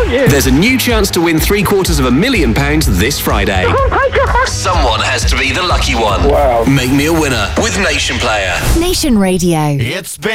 aren't you? There's a new chance to win £750,000 this Friday. Someone has to be the lucky one. Wow. Make me a winner with Nation Player. Nation Radio. It's been